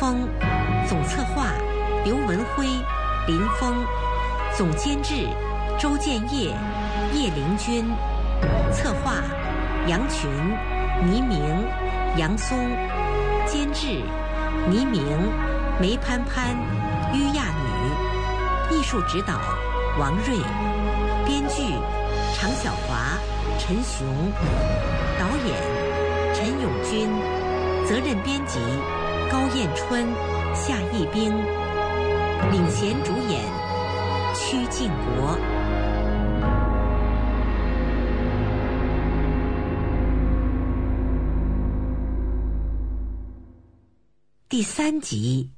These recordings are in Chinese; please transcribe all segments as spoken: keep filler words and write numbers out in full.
峰，总策划刘文辉、林峰，总监制周建业、叶灵君，策划杨群、倪明、杨松，监制倪明、梅潘潘、于亚女，艺术指导王瑞，编剧常小华、陈雄，导演陈永军，责任编辑高彦春、夏义兵，领衔主演曲靖国。第三集。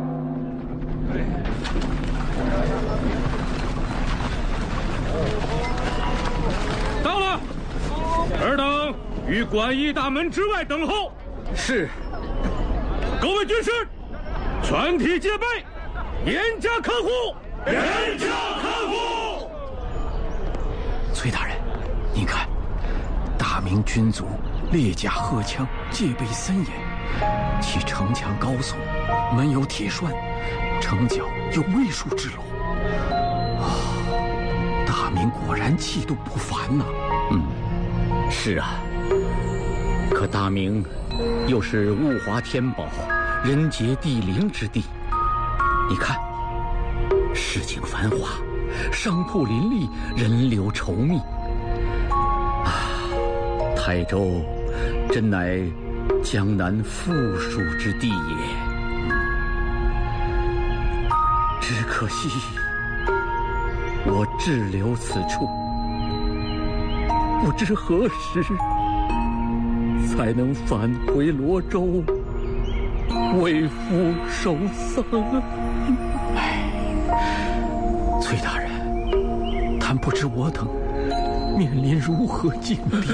到了，尔等于馆驿大门之外等候。 是。 各位军士，全体戒备，严加看护，严加看护。 崔大人，您看，大明军卒列甲荷枪，戒备森严，其城墙高耸，门有铁栓，城角有卫戍之楼。啊，大明果然气度不凡呐、啊。 嗯，是啊。可大明又是物华天宝、人杰地灵之地，你看，市井繁华，商铺林立，人流稠密。啊，台州真乃江南富庶之地也。只可惜我滞留此处，不知何时才能返回罗州，为父守丧。 哎，崔大人，但不知我等面临如何境地。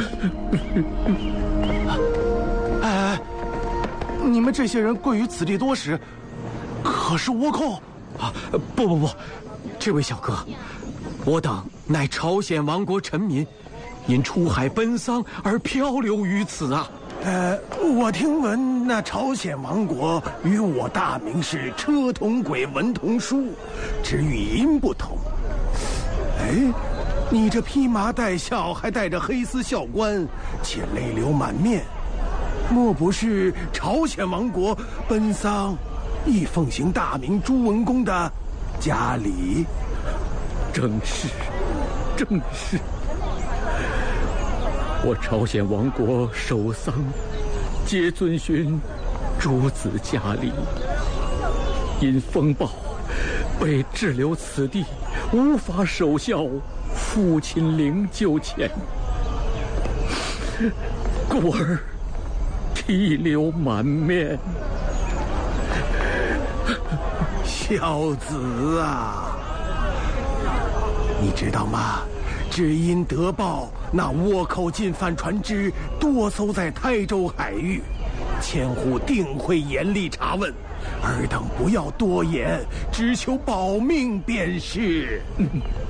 哎哎，你们这些人贵于此地多时，可是倭寇啊！不不不，这位小哥，我等乃朝鲜王国臣民，因出海奔丧而漂流于此啊。 呃，我听闻那朝鲜王国与我大明是车同轨，文同书，只语音不同。哎，你这披麻戴孝，还戴着黑丝孝冠，且泪流满面，莫不是朝鲜王国奔丧，亦奉行大明朱文公的家礼？ 正是，正是。我朝鲜王国守丧，皆遵循诸子家礼。因风暴被滞留此地，无法守孝父亲灵柩前，故而涕流满面。 孝子啊，你知道吗？只因得报，那倭寇进犯船只多艘在台州海域，千户定会严厉查问，尔等不要多言，只求保命便是。 嗯，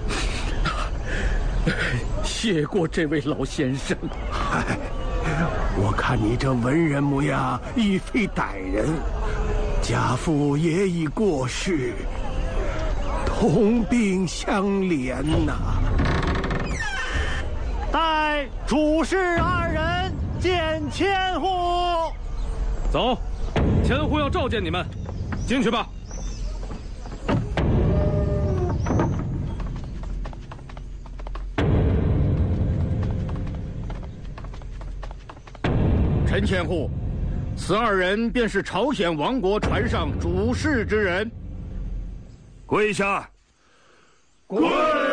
谢过这位老先生。 嗨，我看你这文人模样，亦非歹人，家父也已过世，同病相怜呐、啊。 待主事二人见千户。 走，千户要召见你们，进去吧。 陈千户，此二人便是朝鲜王国船上主事之人。 跪下。跪。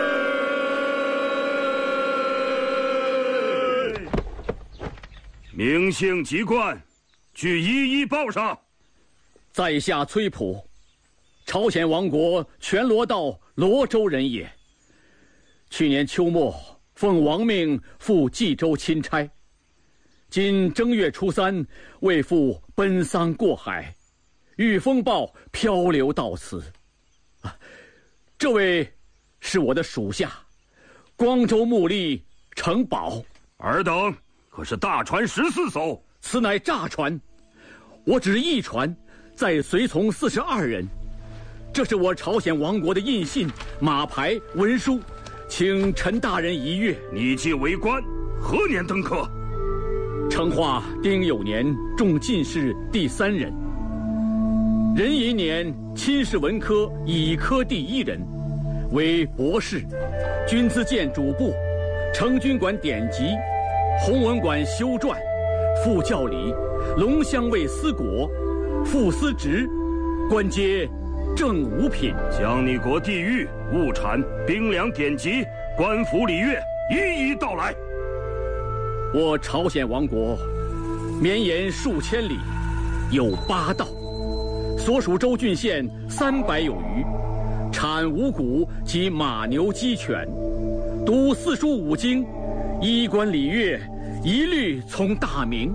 名姓籍贯，据一一报上。 在下崔普，朝鲜王国全罗道罗州人也。去年秋末，奉王命赴冀州钦差。今正月初三，为父奔丧过海，遇风暴漂流到此。啊，这位是我的属下，光州牧吏程宝。 尔等可是大船十四艘， 此乃诈船，我只一船， 再随从四十二人。这是我朝鲜王国的印信、马牌、文书，请陈大人一阅。 你既为官，何年登科？ 成化丁酉年中进士第三人。壬寅年钦事文科乙科第一人，为博士，军资建主簿，成军馆典籍，弘文馆修撰，副教理，龙骧卫司国，副司职，官阶正五品。 将你国地域、物产、兵粮典籍、官府礼乐一一道来。 我朝鲜王国绵延数千里，有八道，所属州郡县三百有余，产五谷及马牛鸡犬，读四书五经，衣冠礼乐一律从大明。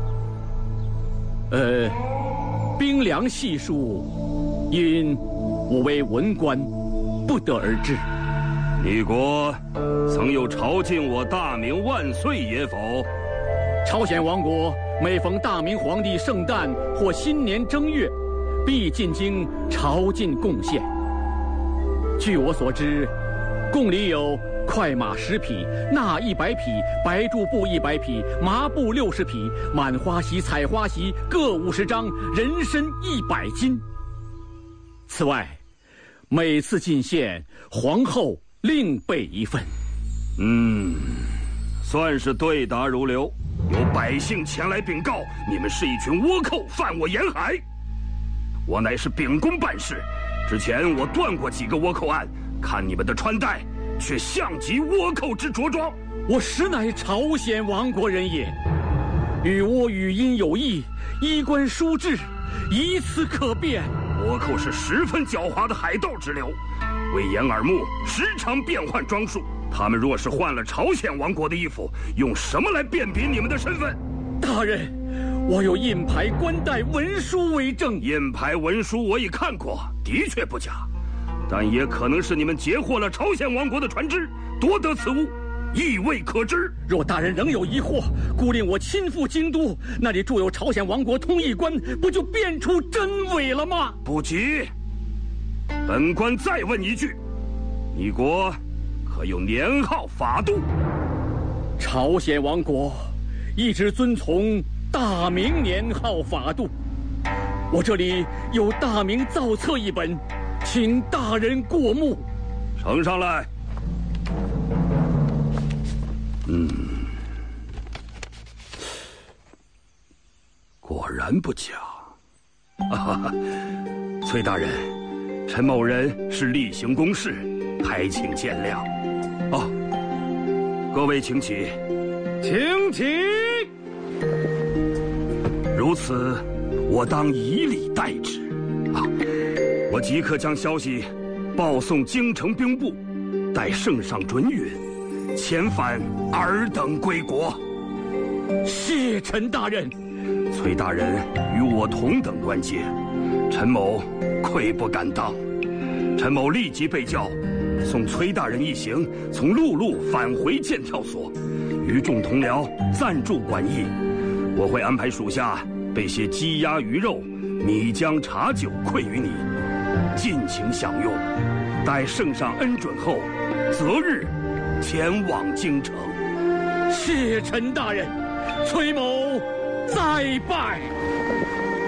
呃，兵粮系数，因我为文官，不得而知。 你国曾有朝觐我大明万岁也否？ 朝鲜王国每逢大明皇帝圣诞或新年正月，必进京朝觐贡献。据我所知，贡里有快马十匹，纳一百匹，白柱布一百匹，麻布六十匹，满花席、采花席各五十张，人参一百斤。此外，每次进献，皇后另备一份。 嗯，算是对答如流。有百姓前来禀告，你们是一群倭寇，犯我沿海。我乃是秉公办事，之前我断过几个倭寇案，看你们的穿戴，却像极倭寇之着装。 我实乃朝鲜王国人也，与倭语音有异，衣冠书制，以此可辨。 倭寇是十分狡猾的海盗之流，为掩耳目，时常变换装束。他们若是换了朝鲜王国的衣服，用什么来辨别你们的身份？ 大人，我有印牌、冠带、文书为证。 印牌、文书我已看过，的确不假，但也可能是你们截获了朝鲜王国的船只，夺得此物，亦未可知。 若大人仍有疑惑，故令我亲赴京都，那里驻有朝鲜王国通译官，不就辨出真伪了吗？ 不急，本官再问一句，你国可有年号法度？ 朝鲜王国一直遵从大明年号法度，我这里有大明造册一本，请大人过目。 呈上来。嗯，果然不假。啊，崔大人，陈某人是例行公事，还请见谅。哦，各位请起， 请起。 如此，我当以礼待之。啊，我即刻将消息报送京城兵部，待圣上准允，遣返尔等归国。 谢陈大人。 崔大人与我同等官阶，陈某愧不敢当。陈某立即备轿，送崔大人一行从陆路返回剑跳所，与众同僚暂住馆驿。我会安排属下备些鸡鸭鱼肉、米浆茶酒馈于你，尽情享用。待圣上恩准后，择日前往京城。 谢陈大人，崔某再拜。